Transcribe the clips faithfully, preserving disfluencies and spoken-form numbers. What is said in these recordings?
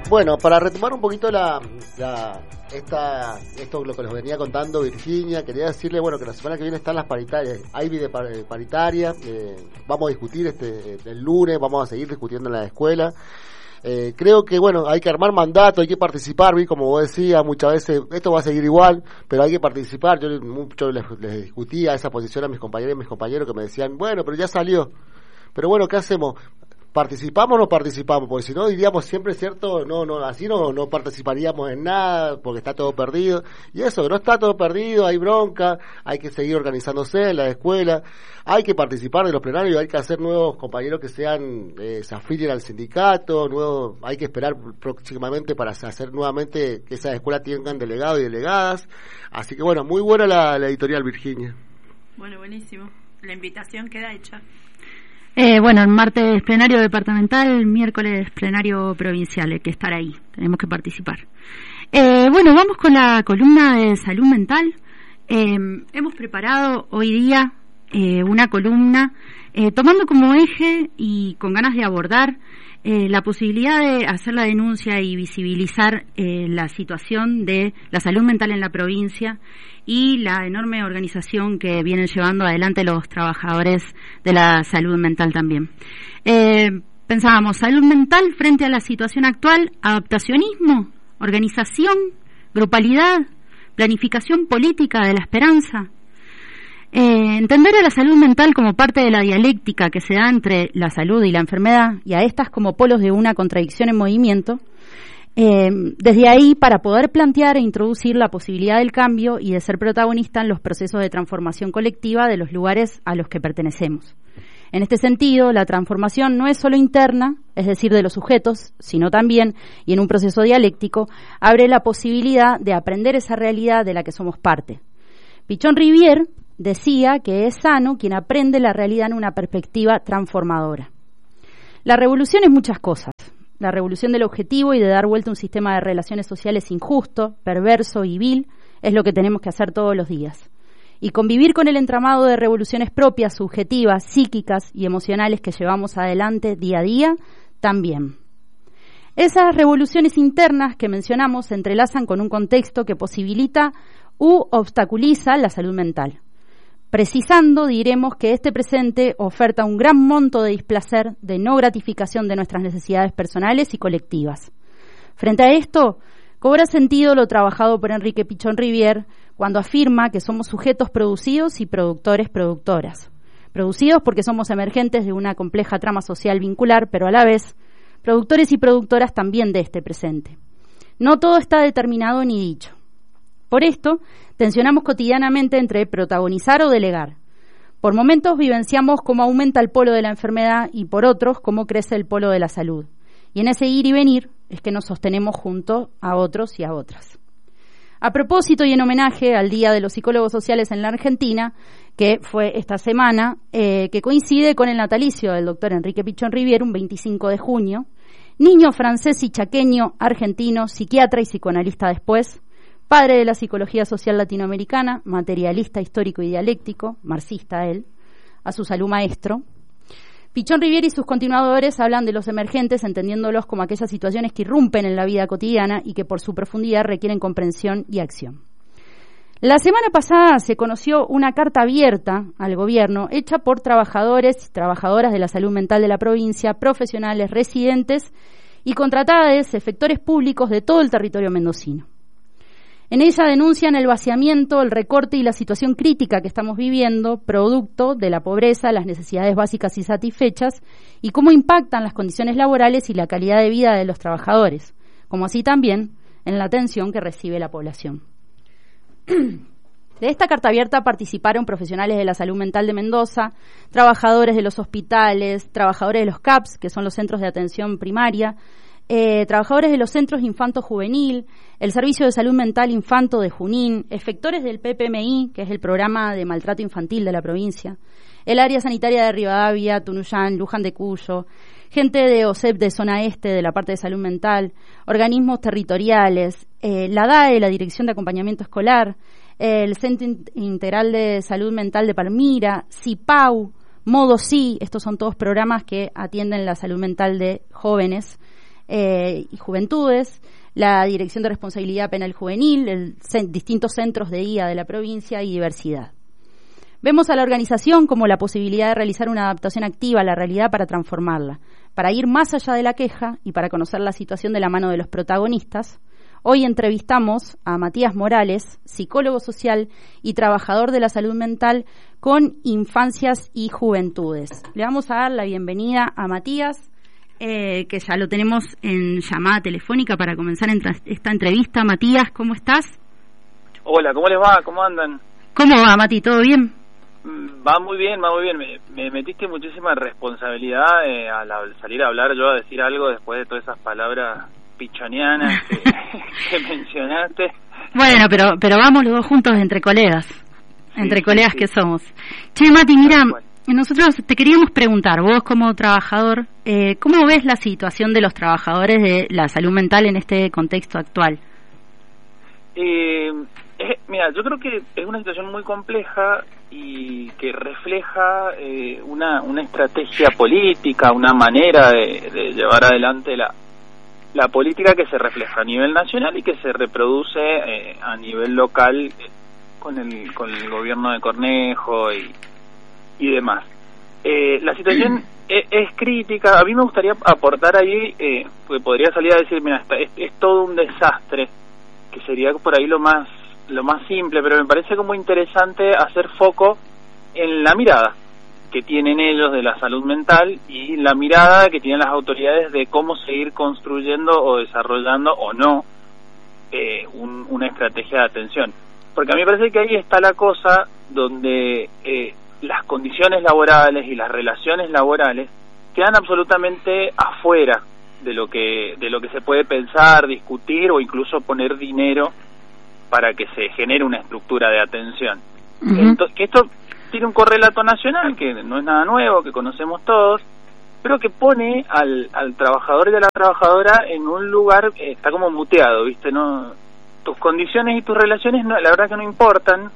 Bueno, para retomar un poquito la, la esta esto lo que les venía contando Virginia, quería decirle, bueno, que la semana que viene están las paritarias, hay de paritaria, eh, vamos a discutir este el lunes, vamos a seguir discutiendo en la escuela. Eh, creo que, bueno, hay que armar mandato, hay que participar, ¿vi? Como vos decías, muchas veces esto va a seguir igual, pero hay que participar. Yo mucho les, les discutía esa posición a mis compañeros y mis compañeros que me decían, bueno, pero ya salió. Pero bueno, ¿qué hacemos? ¿Participamos o no participamos? Porque si no, diríamos siempre, ¿cierto? No, no, así no, no participaríamos en nada, porque está todo perdido. Y eso, no está todo perdido, hay bronca, hay que seguir organizándose en la escuela, hay que participar de los plenarios, hay que hacer nuevos compañeros que sean, eh, se afilien al sindicato, nuevos, hay que esperar próximamente para hacer nuevamente que esas escuelas tengan delegados y delegadas. Así que bueno, muy buena la, la editorial, Virginia. Bueno, buenísimo. La invitación queda hecha. Eh, bueno, el martes plenario departamental, miércoles plenario provincial, hay que estar ahí, tenemos que participar. Eh, bueno, vamos con la columna de salud mental. Eh, hemos preparado hoy día eh, una columna eh, tomando como eje y con ganas de abordar eh, la posibilidad de hacer la denuncia y visibilizar eh, la situación de la salud mental en la provincia y la enorme organización que vienen llevando adelante los trabajadores de la salud mental también. Eh, pensábamos, salud mental frente a la situación actual, adaptacionismo, organización, grupalidad, planificación política de la esperanza. Eh, entender a la salud mental como parte de la dialéctica que se da entre la salud y la enfermedad, y a estas como polos de una contradicción en movimiento, Eh, desde ahí para poder plantear e introducir la posibilidad del cambio y de ser protagonista en los procesos de transformación colectiva de los lugares a los que pertenecemos. En este sentido, la transformación no es solo interna, es decir, de los sujetos, sino también, y en un proceso dialéctico, abre la posibilidad de aprender esa realidad de la que somos parte. Pichon Rivière decía que es sano quien aprende la realidad en una perspectiva transformadora. La revolución es muchas cosas. La revolución del objetivo y de dar vuelta a un sistema de relaciones sociales injusto, perverso y vil es lo que tenemos que hacer todos los días. Y convivir con el entramado de revoluciones propias, subjetivas, psíquicas y emocionales que llevamos adelante día a día, también. Esas revoluciones internas que mencionamos se entrelazan con un contexto que posibilita u obstaculiza la salud mental. Precisando, diremos que este presente oferta un gran monto de displacer, de no gratificación de nuestras necesidades personales y colectivas. Frente a esto, cobra sentido lo trabajado por Enrique Pichon Rivière cuando afirma que somos sujetos producidos y productores productoras. Producidos porque somos emergentes de una compleja trama social vincular, pero a la vez, productores y productoras también de este presente. No todo está determinado ni dicho. Por esto, tensionamos cotidianamente entre protagonizar o delegar. Por momentos vivenciamos cómo aumenta el polo de la enfermedad y por otros cómo crece el polo de la salud. Y en ese ir y venir es que nos sostenemos junto a otros y a otras. A propósito y en homenaje al Día de los Psicólogos Sociales en la Argentina, que fue esta semana, eh, que coincide con el natalicio del doctor Enrique Pichon Rivière, un veinticinco de junio, niño francés y chaqueño, argentino, psiquiatra y psicoanalista después, padre de la psicología social latinoamericana, materialista histórico y dialéctico, marxista él, a su salud maestro. Pichon Rivière y sus continuadores hablan de los emergentes entendiéndolos como aquellas situaciones que irrumpen en la vida cotidiana y que por su profundidad requieren comprensión y acción. La semana pasada se conoció una carta abierta al gobierno hecha por trabajadores y trabajadoras de la salud mental de la provincia, profesionales, residentes y contratados, efectores públicos de todo el territorio mendocino. En ella denuncian el vaciamiento, el recorte y la situación crítica que estamos viviendo, producto de la pobreza, las necesidades básicas insatisfechas y cómo impactan las condiciones laborales y la calidad de vida de los trabajadores, como así también en la atención que recibe la población. De esta carta abierta participaron profesionales de la salud mental de Mendoza, trabajadores de los hospitales, trabajadores de los C A P S, que son los centros de atención primaria, Eh, trabajadores de los centros infanto-juvenil, el Servicio de Salud Mental Infanto de Junín, efectores del P P M I, que es el programa de maltrato infantil de la provincia, el área sanitaria de Rivadavia, Tunuyán, Luján de Cuyo, gente de O S E P de zona este, de la parte de salud mental, organismos territoriales, eh, la D A E, la Dirección de Acompañamiento Escolar, eh, el Centro Integral de Salud Mental de Palmira, CIPAU, Modo Sí, estos son todos programas que atienden la salud mental de jóvenes, eh, y Juventudes, la Dirección de Responsabilidad Penal Juvenil, el, cen, distintos centros de día de la provincia y diversidad. Vemos a la organización como la posibilidad de realizar una adaptación activa a la realidad para transformarla, para ir más allá de la queja y para conocer la situación de la mano de los protagonistas. Hoy entrevistamos a Matías Morales, psicólogo social y trabajador de la salud mental con Infancias y Juventudes. Le vamos a dar la bienvenida a Matías, eh, que ya lo tenemos en llamada telefónica para comenzar esta entrevista. Matías, ¿cómo estás? Hola, ¿cómo les va? ¿Cómo andan? ¿Cómo va, Mati? ¿Todo bien? Va muy bien, va muy bien. Me, me metiste muchísima responsabilidad eh, al salir a hablar yo, a decir algo después de todas esas palabras pichonianas que, que mencionaste. Bueno, pero pero vamos los dos juntos entre colegas, sí, entre colegas sí, sí. que somos. Che, Mati, mira, nosotros te queríamos preguntar, vos como trabajador, eh, ¿cómo ves la situación de los trabajadores de la salud mental en este contexto actual? Eh... Eh, mira, yo creo que es una situación muy compleja y que refleja eh, una, una estrategia política, una manera de, de llevar adelante la, la política que se refleja a nivel nacional y que se reproduce eh, a nivel local eh, con el con el gobierno de Cornejo y, y demás. Eh, la situación es, es crítica. A mí me gustaría aportar ahí, eh, porque podría salir a decir, mira, es, es todo un desastre, que sería por ahí lo más lo más simple, pero me parece como interesante hacer foco en la mirada que tienen ellos de la salud mental y la mirada que tienen las autoridades de cómo seguir construyendo o desarrollando o no eh, un, una estrategia de atención. Porque a mí me parece que ahí está la cosa donde eh, las condiciones laborales y las relaciones laborales quedan absolutamente afuera de lo que de lo que se puede pensar, discutir o incluso poner dinero para que se genere una estructura de atención. Uh-huh. Entonces, que esto tiene un correlato nacional, que no es nada nuevo, que conocemos todos, pero que pone al, al trabajador y a la trabajadora en un lugar, eh, está como muteado, ¿viste? No, tus condiciones y tus relaciones, no, la verdad que no importan.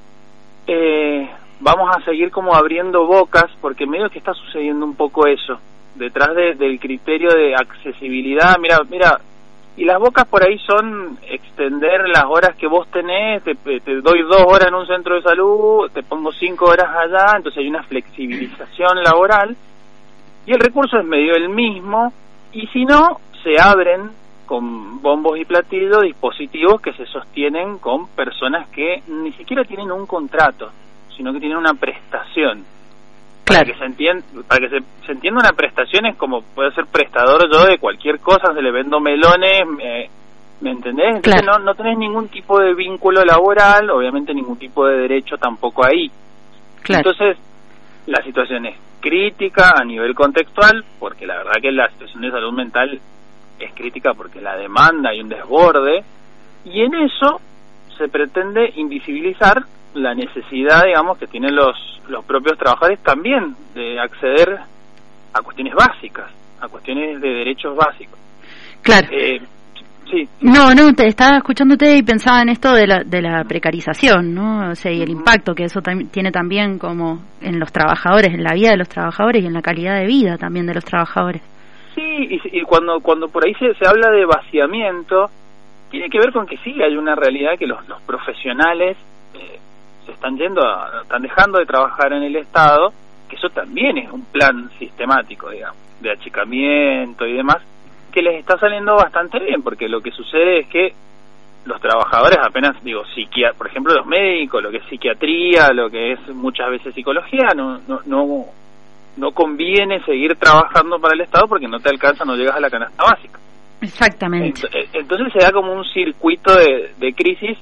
Eh, vamos a seguir como abriendo bocas, porque medio que está sucediendo un poco eso, detrás de, del criterio de accesibilidad. Mira, mira, y las bocas por ahí son extender las horas que vos tenés, te, te doy dos horas en un centro de salud, te pongo cinco horas allá, entonces hay una flexibilización laboral, y el recurso es medio el mismo, y si no, se abren con bombos y platillos dispositivos que se sostienen con personas que ni siquiera tienen un contrato, sino que tienen una prestación. Claro. Para que se entienda, para que se, se entienda una prestación es como puedo ser prestador yo de cualquier cosa, se le vendo melones, me, ¿me entendés? Entonces claro. no, no tenés ningún tipo de vínculo laboral, obviamente ningún tipo de derecho tampoco ahí. Claro. Entonces, la situación es crítica a nivel contextual, porque la verdad que la situación de salud mental es crítica porque la demanda hay un desborde, y en eso se pretende invisibilizar la necesidad, digamos, que tienen los los propios trabajadores también de acceder a cuestiones básicas, a cuestiones de derechos básicos. Claro. Eh, sí. No, no, te estaba escuchándote y pensaba en esto de la de la precarización, ¿no? O sea, y el uh-huh. impacto que eso tam- tiene también como en los trabajadores, en la vida de los trabajadores y en la calidad de vida también de los trabajadores. Sí, y, y cuando cuando por ahí se, se habla de vaciamiento, tiene que ver con que sí hay una realidad que los, los profesionales eh, se están yendo, a, están dejando de trabajar en el Estado, que eso también es un plan sistemático, digamos, de achicamiento y demás, que les está saliendo bastante bien, porque lo que sucede es que los trabajadores apenas, digo, psiquiatría, por ejemplo, los médicos, lo que es psiquiatría, lo que es muchas veces psicología, no no no, no conviene seguir trabajando para el Estado porque no te alcanza, no llegas a la canasta básica. Exactamente. Entonces se da como un circuito de, de crisis.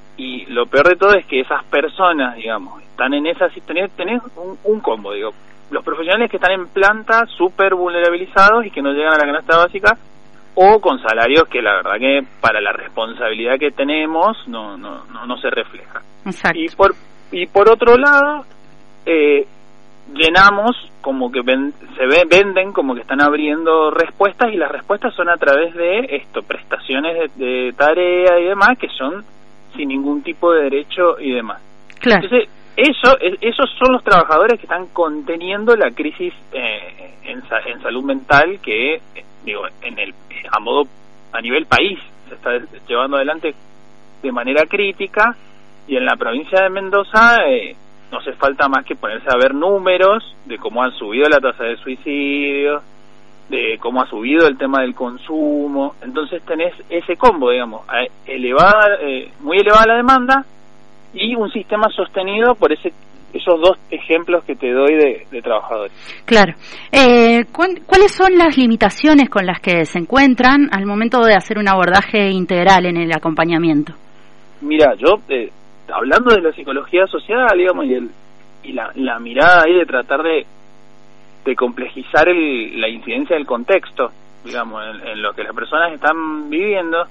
Y lo peor de todo es que esas personas, digamos, están en esa... Tenés, tenés un, un combo, digo. Los profesionales que están en planta súper vulnerabilizados y que no llegan a la canasta básica, o con salarios que la verdad que para la responsabilidad que tenemos no no no, no se refleja. Exacto. Y por, y por otro lado, eh, llenamos como que ven, se ve, venden como que están abriendo respuestas, y las respuestas son a través de esto, prestaciones de, de tarea y demás, que son sin ningún tipo de derecho y demás. Claro. Entonces, eso, esos son los trabajadores que están conteniendo la crisis eh, en, en salud mental que digo, en el a modo a nivel país se está llevando adelante de manera crítica, y en la provincia de Mendoza eh, no hace falta más que ponerse a ver números de cómo han subido la tasa de suicidio, de cómo ha subido el tema del consumo. Entonces tenés ese combo, digamos, elevada, eh, muy elevada la demanda y un sistema sostenido por ese esos dos ejemplos que te doy de, de trabajadores. Claro. Eh, ¿Cuáles son las limitaciones con las que se encuentran al momento de hacer un abordaje integral en el acompañamiento? Mira, yo, eh, hablando de la psicología social, digamos, y, el, y la, la mirada ahí de tratar de de complejizar el, la incidencia del contexto, digamos, en, en lo que las personas están viviendo,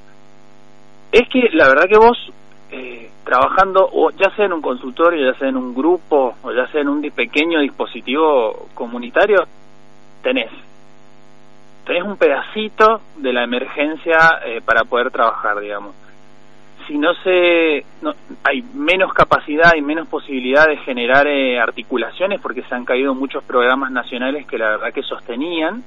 es que la verdad que vos, eh, trabajando, o ya sea en un consultorio, ya sea en un grupo, o ya sea en un pequeño dispositivo comunitario, tenés, tenés un pedacito de la emergencia eh, para poder trabajar, digamos. Si no se no, hay menos capacidad y menos posibilidad de generar eh, articulaciones, porque se han caído muchos programas nacionales que la verdad que sostenían,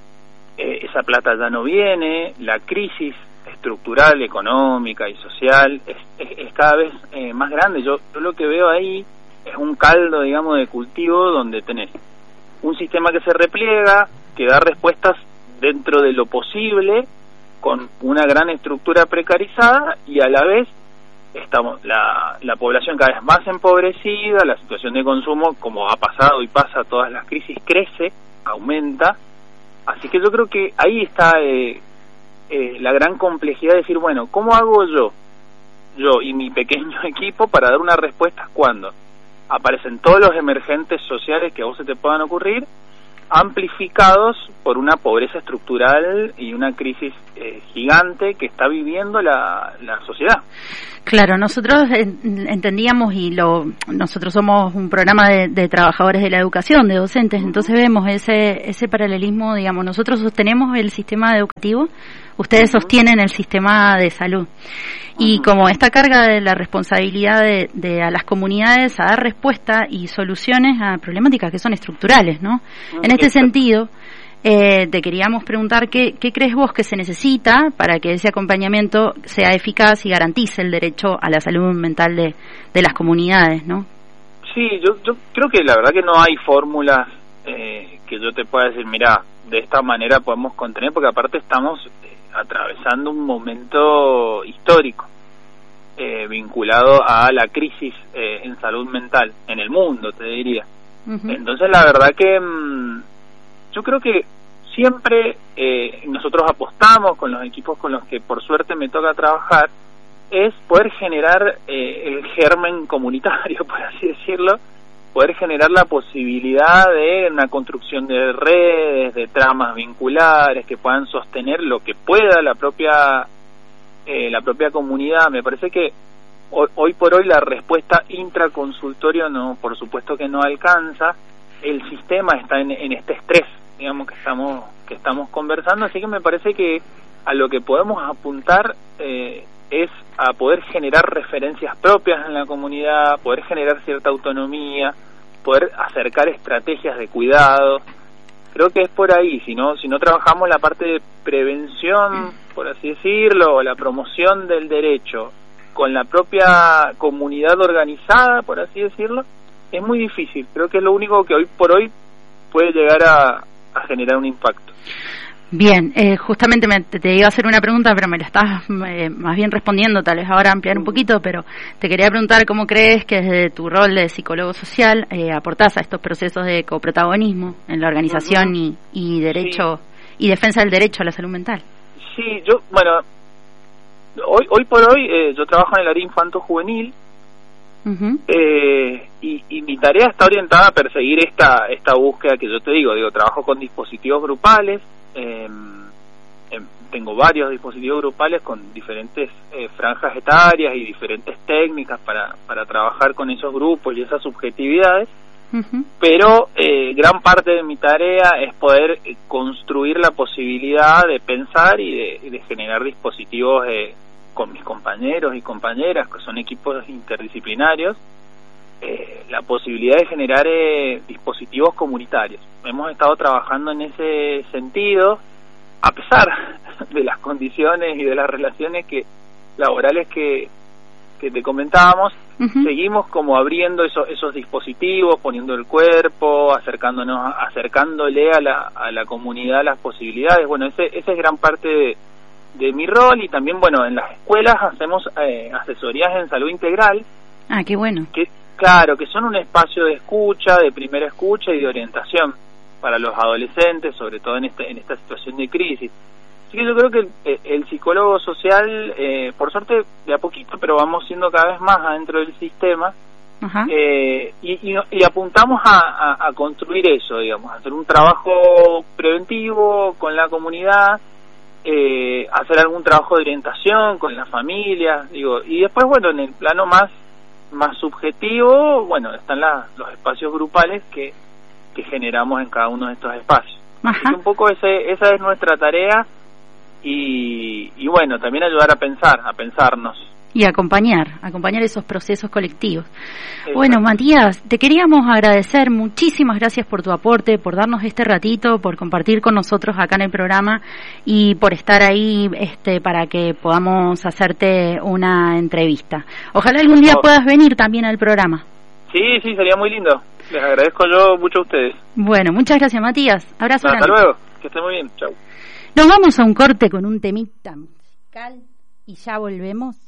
eh, esa plata ya no viene, la crisis estructural, económica y social es, es, es cada vez eh, más grande. Yo, yo lo que veo ahí es un caldo, digamos, de cultivo donde tenés un sistema que se repliega, que da respuestas dentro de lo posible, con una gran estructura precarizada, y a la vez estamos la, la población cada vez más empobrecida, la situación de consumo, como ha pasado y pasa todas las crisis, crece, aumenta. Así que yo creo que ahí está eh, eh, la gran complejidad de decir, bueno, ¿cómo hago yo, yo y mi pequeño equipo para dar una respuesta cuando aparecen todos los emergentes sociales que a vos se te puedan ocurrir, amplificados por una pobreza estructural y una crisis eh, gigante que está viviendo la, la sociedad? Claro, nosotros entendíamos, y lo nosotros somos un programa de, de trabajadores de la educación, de docentes, entonces vemos ese ese paralelismo, digamos, nosotros sostenemos el sistema educativo, ustedes uh-huh. sostienen el sistema de salud. Y como esta carga de la responsabilidad de, de a las comunidades a dar respuesta y soluciones a problemáticas que son estructurales, ¿no? Uh-huh. En este sentido, eh, te queríamos preguntar qué, qué crees vos que se necesita para que ese acompañamiento sea eficaz y garantice el derecho a la salud mental de, de las comunidades, ¿no? Sí, yo, yo creo que la verdad que no hay fórmulas eh, que yo te pueda decir, mira, de esta manera podemos contener, porque aparte estamos eh, atravesando un momento histórico eh, vinculado a la crisis eh, en salud mental en el mundo, te diría. Uh-huh. Entonces la verdad que mmm, yo creo que siempre eh, nosotros apostamos con los equipos con los que por suerte me toca trabajar, es poder generar eh, el germen comunitario, por así decirlo, poder generar la posibilidad de una construcción de redes, de tramas vinculares que puedan sostener lo que pueda la propia eh, la propia comunidad. Me parece que hoy, hoy por hoy la respuesta intraconsultorio no, por supuesto que no alcanza. El sistema está en, en este estrés, digamos, que estamos que estamos conversando, así que me parece que a lo que podemos apuntar eh, es a poder generar referencias propias en la comunidad, poder generar cierta autonomía, poder acercar estrategias de cuidado. Creo que es por ahí. Si no, si no trabajamos la parte de prevención, por así decirlo, o la promoción del derecho con la propia comunidad organizada, por así decirlo, es muy difícil. Creo que es lo único que hoy por hoy puede llegar a, a generar un impacto. Bien, eh, justamente me, te, te iba a hacer una pregunta, pero me la estás eh, más bien respondiendo, tal vez ahora ampliar un poquito, pero te quería preguntar cómo crees que desde tu rol de psicólogo social eh, aportás a estos procesos de coprotagonismo en la organización uh-huh. y, y derecho sí. y defensa del derecho a la salud mental. Sí, yo, bueno, hoy hoy por hoy eh, yo trabajo en el área infanto-juvenil uh-huh. eh, y, y mi tarea está orientada a perseguir esta esta búsqueda que yo te digo, digo, trabajo con dispositivos grupales. Eh, eh, tengo varios dispositivos grupales con diferentes eh, franjas etarias y diferentes técnicas para, para trabajar con esos grupos y esas subjetividades, uh-huh. pero eh, gran parte de mi tarea es poder eh, construir la posibilidad de pensar y de, de generar dispositivos eh, con mis compañeros y compañeras, que son equipos interdisciplinarios, eh, la posibilidad de generar eh, dispositivos comunitarios. Hemos estado trabajando en ese sentido a pesar de las condiciones y de las relaciones que laborales que, que te comentábamos, uh-huh. seguimos como abriendo esos, esos dispositivos, poniendo el cuerpo, acercándonos, acercándole a la, a la comunidad las posibilidades. Bueno, ese, ese es gran parte de, de mi rol. Y también, bueno, en las escuelas hacemos eh, asesorías en salud integral. Ah, qué bueno. Que, claro, que son un espacio de escucha, de primera escucha y de orientación para los adolescentes, sobre todo en este en esta situación de crisis. Así que yo creo que el, el psicólogo social, eh, por suerte de a poquito, pero vamos siendo cada vez más adentro del sistema. Ajá. Eh, y, y, y apuntamos a, a, a construir eso, digamos, a hacer un trabajo preventivo con la comunidad, eh, hacer algún trabajo de orientación con las familias, digo, y después, bueno, en el plano más más subjetivo, bueno, están la, los espacios grupales que que generamos en cada uno de estos espacios. Así que un poco ese, esa es nuestra tarea y, y bueno, también ayudar a pensar, a pensarnos. Y acompañar, acompañar esos procesos colectivos. Exacto. Bueno, Matías, te queríamos agradecer, muchísimas gracias por tu aporte, por darnos este ratito, por compartir con nosotros acá en el programa y por estar ahí este para que podamos hacerte una entrevista. Ojalá algún día puedas venir también al programa. Sí, sí, sería muy lindo. Les agradezco yo mucho a ustedes. Bueno, muchas gracias, Matías. Abrazo grande. Hasta luego, que estén muy bien. Chau. Nos vamos a un corte con un temita musical y ya volvemos.